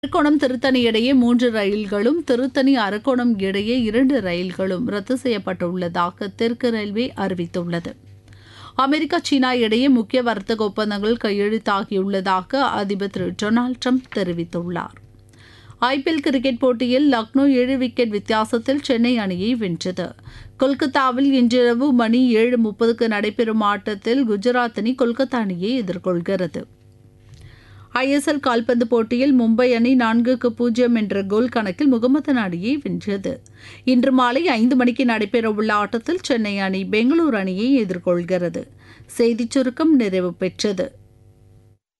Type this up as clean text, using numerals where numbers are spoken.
அரக்கோணம் திருத்தணி இடையே 3 ரயில்களும், திருத்தணி அரக்கோணம் இடையே 2 ரயில்களும் ரத்து செய்யப்பட்டுள்ளதாக தெற்கு ரயில்வே அறிவித்துள்ளது. அமெரிக்கா, சீனா இடையே முக்கிய வர்த்தக ஒப்பந்தங்கள் கையெழுத்தாகியுள்ளதாக அதிபர் திரு டொனால்டு டிரம்ப் தெரிவித்துள்ளார். ஐபிஎல் கிரிக்கெட் போட்டியில் லக்னோ 7 விக்கெட் வித்தியாசத்தில் சென்னை அணியை வென்றது. கொல்கத்தாவில் இன்றிரவு மணி 7:30க்கு நடைபெறும் ஆட்டத்தில் குஜராத் அணி கொல்கத்தா அணியை எதிர்கொள்கிறது. ஐஎஸ்எல் கால்பந்து போட்டியில் மும்பை அணி 4-0 என்ற கோல் கணக்கில் முகமதன் அணியை வென்றது. இன்று மாலை 5 மணிக்கு நடைபெறவுள்ள ஆட்டத்தில் சென்னை அணி பெங்களூரு அணியை எதிர்கொள்கிறது. செய்திச் சுருக்கம் நிறைவு பெற்றது.